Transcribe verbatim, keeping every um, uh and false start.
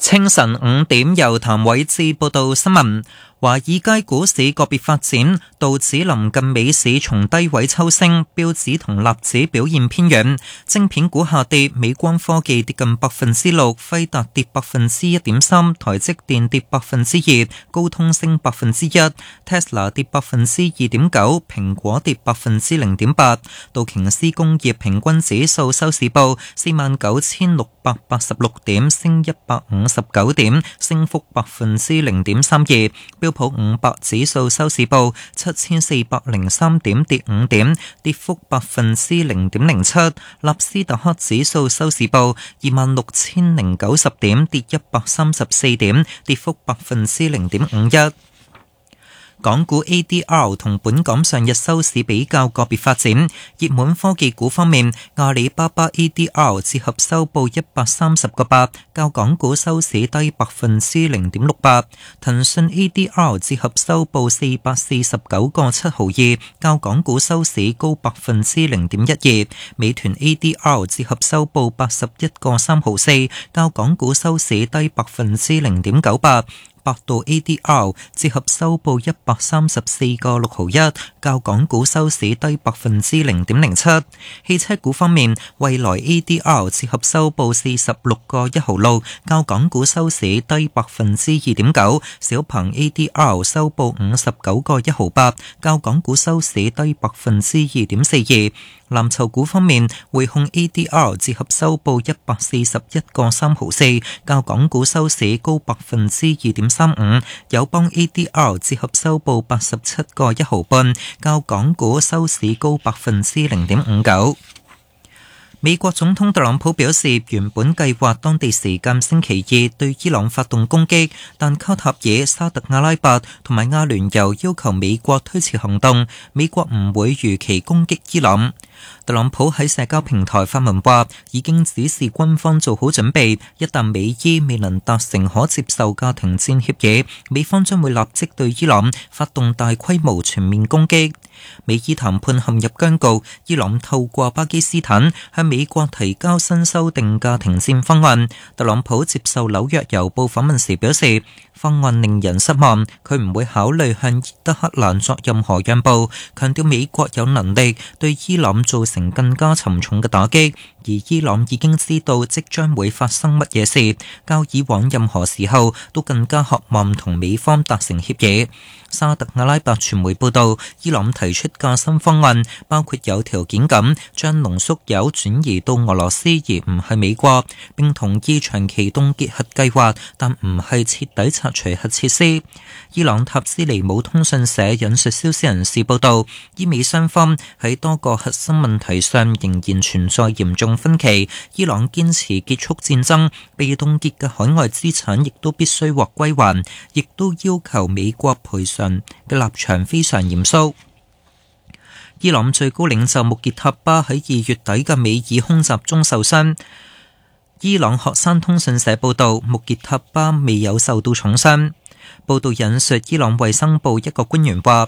清晨五點，由譚偉志報道新聞。華爾街股市個別發展，道指臨近美市從低位抽升，標指同納指表現偏軟。晶片股下跌，美光科技跌近百分之六，輝達跌百分之一點三，台積電跌百分之二，高通升百分之一 ，Tesla 跌百分之二點九，蘋果跌百分之零點八。道瓊斯工業平均指數收市報四萬九千六百八十六點，升一百五十九點，升幅百分之零點三二。標普五百指數收市報七千四百零三點，跌五點，跌幅百分之零點零七。納斯達克指數收市報二萬六千零九十點，跌一百三十四點，跌幅百分之零點五一。港股 A D R 同本港上日收市比較個別發展，熱門科技股方面，阿里巴巴 A D R 折合收報一百三十個八，較港股收市低百分之零點六八；騰訊 A D R 折合收報四百四十九個七毫二，較港股收市高百分之零點一二；美團 A D R 折合收報八十一個三毫四，較港股收市低百分之零點九八。百度 A D R 折合收報一百三十四個六毫一，較港股收市低百分之零點零七。汽車股方面，蔚來 A D R 折合收報四十六個一毫六，較港股收市低百分之二點九。小鵬 A D R 收報五十九個一毫八，較港股收市低百分之二點四二。藍籌股方面，匯控 A D R 折合收報一百四十一個三毫四，較港股收市高百分之二點三五。友邦 A D R 折合收報八十七個一毫半，較港股收市高百分之零點五九。美國總統特朗普表示，原本計劃當地時間星期二對伊朗發動攻擊，但卡塔爾、沙特阿拉伯同埋阿聯酋要求美國推遲行動，美國唔會如期攻擊伊朗。特朗普喺社交平台發文話，已經指示軍方做好準備，一旦美伊未能達成可接受嘅停戰協議，美方將會立即對伊朗發動大規模全面攻擊。美伊談判陷入僵局，伊朗透過巴基斯坦向美國提交新修訂嘅停戰方案。特朗普接受紐約郵報訪問時表示，方案令人失望，佢唔會考慮向德黑蘭作任何讓步，強調美國有能力對伊朗造成更加沉重嘅打擊，而伊朗已經知道即將會發生乜嘢事，較以往任何時候都更加渴望同美方達成協議。沙特阿拉伯傳媒報道，伊朗提出嘅新方案包括有條件咁將濃縮鈾轉移到俄羅斯而唔係美國，並同意長期凍結核計劃，但唔係徹底拆除核設施。伊朗塔斯尼姆通訊社引述消息人士報道，伊美雙方喺多個核心問題上仍然存在嚴重分歧。伊朗堅持結束戰爭，被凍結嘅海外資產亦都必須獲歸還，亦都要求美國賠償嘅立場非常嚴肅。伊朗最高領袖穆傑塔巴喺二月底嘅美爾空襲中受傷。伊朗學生通訊社報道，穆傑塔巴未有受到重傷。報道引述伊朗衛生部一個官員話，